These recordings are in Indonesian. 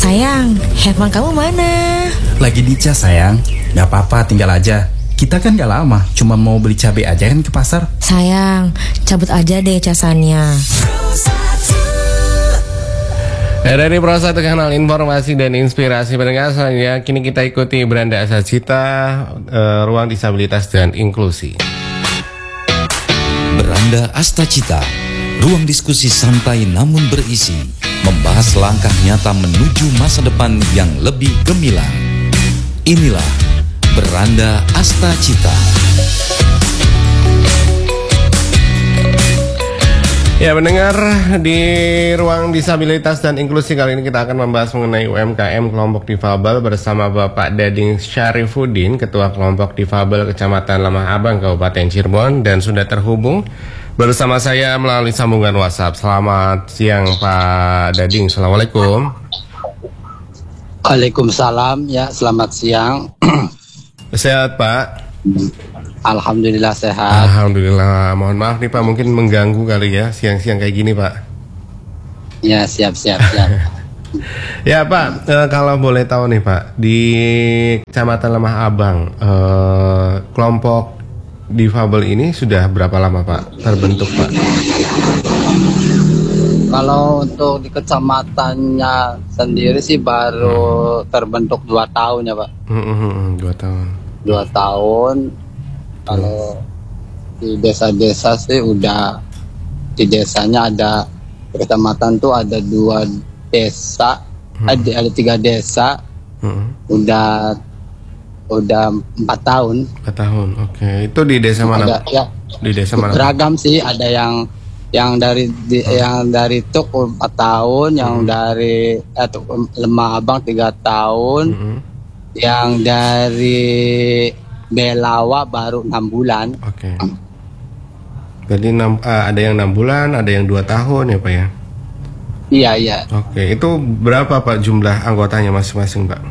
Sayang, handphone kamu mana? Lagi dicas sayang. Gak apa-apa, tinggal aja. Kita kan gak lama, cuma mau beli cabai aja kan ke pasar. Sayang, cabut aja deh casannya. Dari Pro 1 Kanal Informasi dan Inspirasi pendengar selanjutnya, kini kita ikuti Beranda Astacita, Ruang Disabilitas dan Inklusi. Beranda Astacita, ruang diskusi santai namun berisi, membahas langkah nyata menuju masa depan yang lebih gemilang. Inilah Beranda Astacita. Ya, mendengar di Ruang Disabilitas dan Inklusi kali ini kita akan membahas mengenai UMKM kelompok difabel bersama Bapak Dading Syarifuddin, Ketua Kelompok Difabel Kecamatan Lemah Abang, Kabupaten Cirebon, dan sudah terhubung bersama saya melalui sambungan WhatsApp. Selamat siang Pak Dading, Assalamualaikum. Waalaikumsalam, ya selamat siang. Sehat Pak? Alhamdulillah sehat. Alhamdulillah. Mohon maaf nih Pak, mungkin mengganggu kali ya siang-siang kayak gini Pak. Ya siap. Ya Pak, kalau boleh tahu nih Pak, di Kecamatan Lemah Abang, kelompok difabel ini sudah berapa lama Pak terbentuk Pak? Kalau untuk di kecamatannya sendiri sih baru terbentuk 2 tahun ya Pak. 2 tahun. 2 tahun. Kalau di desa-desa sih udah, di desanya ada, di kecamatan tuh ada 2 desa, ada 3 desa, udah 4 tahun. 4 tahun, oke. Itu di desa mana? Ada, ya, di desa mana? Beragam sih, ada yang dari Tuk 4 tahun, yang dari Lemah Abang 3 tahun, yang dari Belawa baru 6 bulan. Oke. Jadi ada yang 6 bulan, ada yang 2 tahun ya Pak ya? Iya. Oke, itu berapa Pak jumlah anggotanya masing-masing Pak?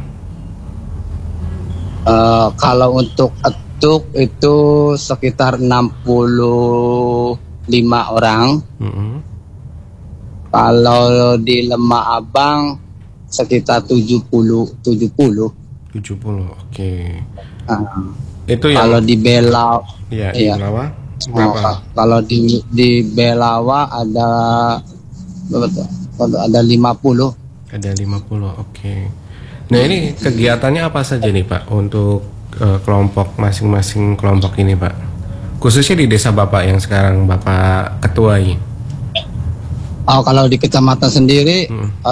Kalau untuk etuk itu sekitar 65 orang. Kalau di Lemah Abang sekitar 70, oke. Itu yang... Kalau di Belawa, ya, di Belawa berapa? Kalau di Belawa ada 50. Ada 50, oke. Nah ini kegiatannya apa saja nih Pak untuk kelompok masing-masing kelompok ini Pak? Khususnya di desa Bapak yang sekarang Bapak ketuai. Kalau di kecamatan sendiri,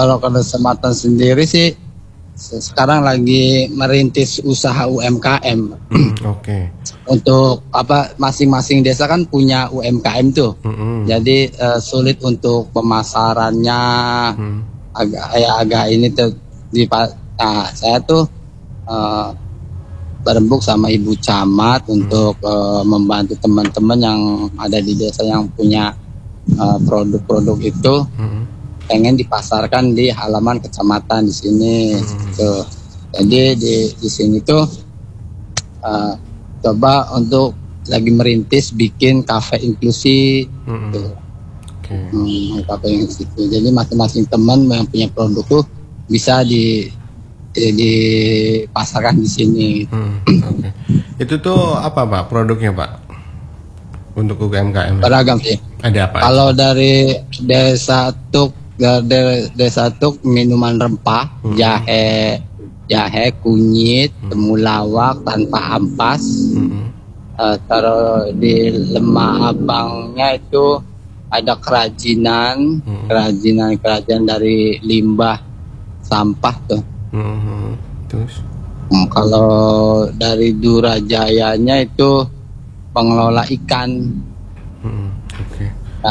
sih sekarang lagi merintis usaha UMKM. Oke. Untuk masing-masing desa kan punya UMKM tuh. Jadi sulit untuk pemasarannya. Agak ini tuh saya tuh berembuk sama Ibu Camat untuk membantu teman-teman yang ada di desa yang punya produk-produk itu. Pengen dipasarkan di halaman kecamatan di sini. Gitu. Jadi di sini tuh coba untuk lagi merintis bikin kafe inklusi. Gitu. Kafe inklusi. Jadi masing-masing teman yang punya produk tuh bisa dipasarkan di sini. Itu tuh apa Pak produknya Pak? Untuk UMKM? Beragam sih. Ada apa? Kalau dari desa Tuk minuman rempah, jahe, kunyit, temulawak tanpa ampas. Taruh di Lemah Abangnya itu ada kerajinan dari limbah sampah tuh. Terus? Kalau dari Durajayanya itu pengelola ikan. Oke.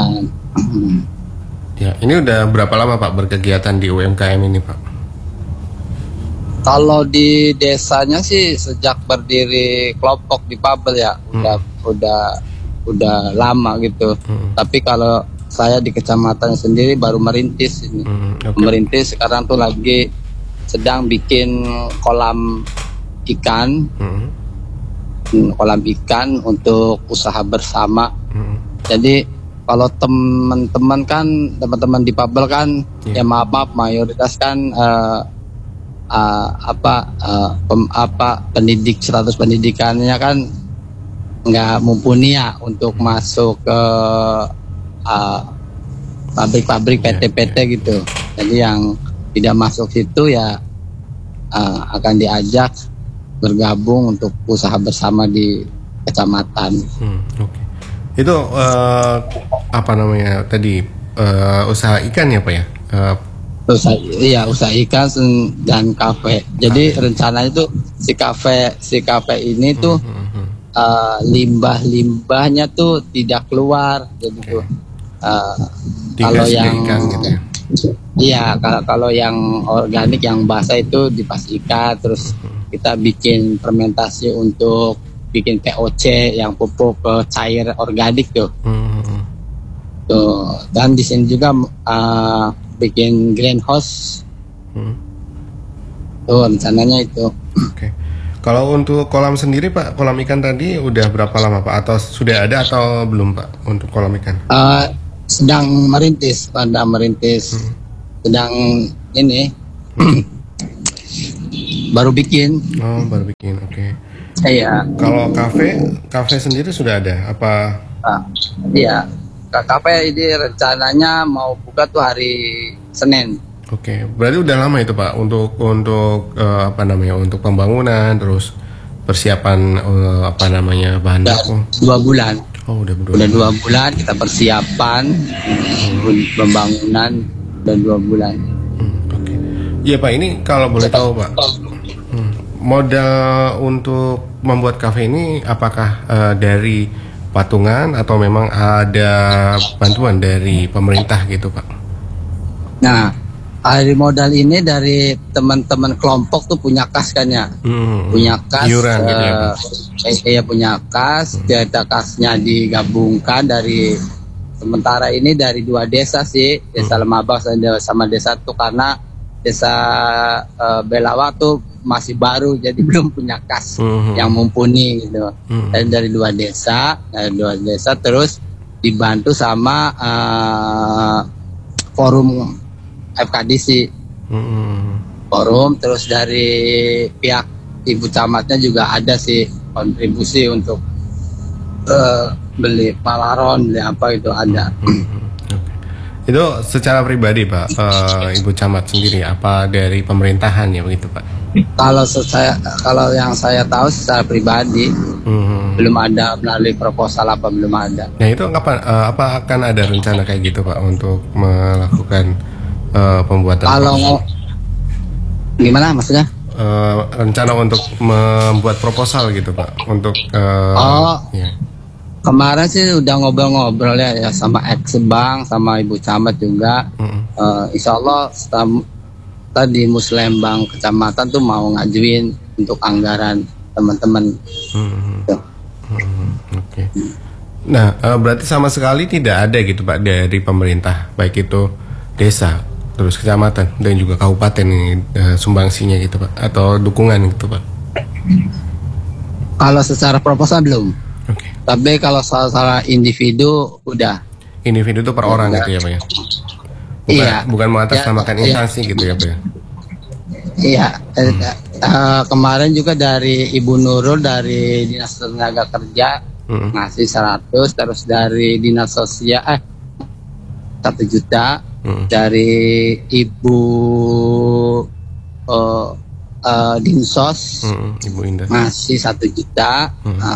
Ya, ini udah berapa lama Pak berkegiatan di UMKM ini Pak? Kalau di desanya sih sejak berdiri kelompok difabel ya, udah lama gitu. Tapi kalau saya di kecamatan sendiri baru merintis ini. Merintis sekarang tuh lagi sedang bikin kolam ikan. Kolam ikan untuk usaha bersama. Jadi kalau teman-teman difabel kan, ya maaf mayoritas kan pendidik 100 pendidikannya kan nggak mumpuni ya untuk masuk ke pabrik-pabrik PT-PT gitu. Jadi yang tidak masuk situ ya akan diajak bergabung untuk usaha bersama di kecamatan. Oke. Itu apa namanya tadi usaha ikan ya Pak ya? Usaha ikan dan kafe. Jadi rencananya itu si kafe ini tuh limbahnya tuh tidak keluar. Jadi tuh kalau yang gitu ya? Iya, kalau yang organik yang basah itu dipastikan, terus kita bikin fermentasi untuk bikin POC yang pupuk cair organik tuh. Tuh, dan di sini juga bikin greenhouse. Tuh rencananya itu. Oke. Kalau untuk kolam sendiri Pak, kolam ikan tadi udah berapa lama Pak? Atau sudah ada atau belum Pak untuk kolam ikan? Sedang merintis, sedang ini baru bikin. Oh, baru bikin, oke. Iya. Kalau kafe sendiri sudah ada apa? Iya. Kafe ini rencananya mau buka tuh hari Senin. Oke, berarti udah lama itu Pak untuk apa namanya untuk pembangunan terus persiapan bahan baku. 2 bulan. Oh, udah 2 bulan kita persiapan pembangunan dan 2 bulan. Oke. Iya Pak, ini kalau boleh tahu Pak, modal untuk membuat kafe ini apakah dari patungan atau memang ada bantuan dari pemerintah gitu Pak? Nah, dari modal ini dari teman-teman kelompok tuh punya kas kan ya, punya kas, iuran gitu ya Pak? Iya punya kas, data kasnya digabungkan dari sementara ini dari 2 desa sih, desa Lemabang sama desa tuh karena desa Belawa tuh masih baru jadi belum punya kas yang mumpuni gitu. Dan dari 2 desa, terus dibantu sama forum FKDC, forum, terus dari pihak ibu camatnya juga ada sih kontribusi untuk beli palaron, beli apa itu ada. Itu secara pribadi Pak, Ibu Camat sendiri apa dari pemerintahan ya begitu Pak? Kalau yang saya tahu secara pribadi belum ada melalui proposal apa belum ada. Nah itu kapan apa akan ada rencana kayak gitu Pak untuk melakukan pembuatan? Kalau gimana maksudnya? Rencana untuk membuat proposal gitu Pak untuk ya. Kemarin sih udah ngobrol-ngobrol ya sama ex-bank sama Ibu Camat juga. Insya Allah tadi Muslembang kecamatan tuh mau ngajuin untuk anggaran teman-teman. Oke. Nah, berarti sama sekali tidak ada gitu Pak dari pemerintah, baik itu desa, terus kecamatan dan juga kabupaten ini sumbangsinya gitu Pak atau dukungan gitu Pak? Kalau secara proposal belum. Oke. Tapi kalau secara individu udah. Individu itu per orang gitu ya Pak ya? Bukan mengatasnamakan instansi gitu ya Pak ya? Iya. Kemarin juga dari Ibu Nurul dari Dinas Tenaga Kerja ngasih 100, terus dari Dinas Sosial 1 juta, dari Ibu Dinsos Ibu Indah ngasih 1 juta.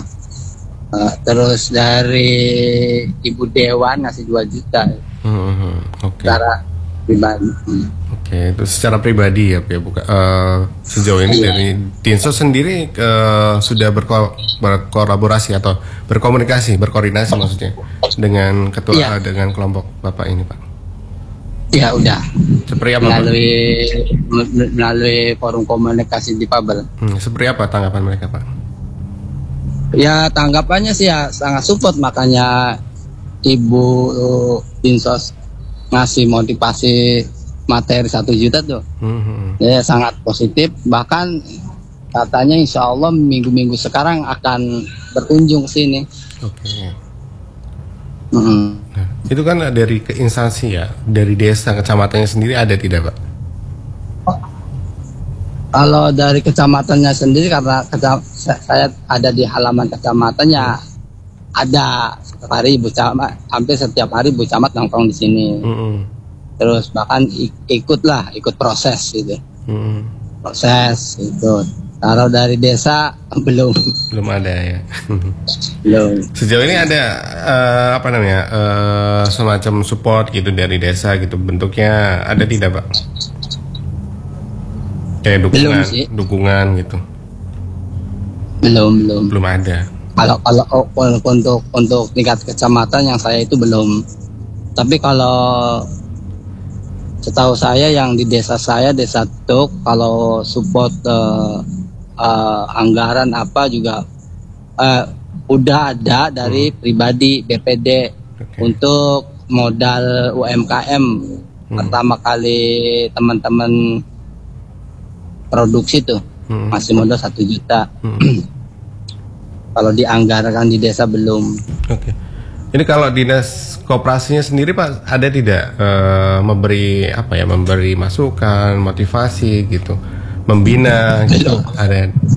Terus dari Ibu Dewan ngasih 2 juta. Oke. Secara pribadi. Oke, itu secara pribadi ya, sejauh ini dari Dinsos sendiri sudah berkolaborasi atau berkoordinasi maksudnya dengan ketua dengan kelompok Bapak ini Pak? Ya udah. Seperti apa melalui forum komunikasi di Pabel. Seperti apa tanggapan mereka Pak? Ya tanggapannya sih ya sangat support, makanya Ibu Dinsos ngasih motivasi materi 1 juta tuh. Ya sangat positif, bahkan katanya insya Allah minggu-minggu sekarang akan berkunjung sini. Oke. Nah, itu kan dari ke instansi ya, dari desa kecamatannya sendiri ada tidak Pak? Kalau dari kecamatannya sendiri, karena saya ada di halaman kecamatannya, ada setiap hari Ibu Camat, hampir setiap hari Ibu Camat nongkrong di sini. Terus bahkan ikut proses gitu. Proses ikut. Kalau dari desa belum ada ya. belum. Sejauh ini ada semacam support gitu dari desa gitu, bentuknya ada tidak Pak? Kayak dukungan gitu. Belum ada. Kalau untuk tingkat kecamatan yang saya itu belum. Tapi kalau setahu saya yang di desa saya, Desa Tuk, kalau support anggaran apa juga udah ada dari pribadi BPD untuk modal UMKM. Pertama kali teman-teman produksi tuh masih modal 1 juta. Kalau dianggarkan di desa belum. Oke. Ini kalau dinas koperasinya sendiri Pak, ada tidak memberi masukan, motivasi gitu, membina gitu?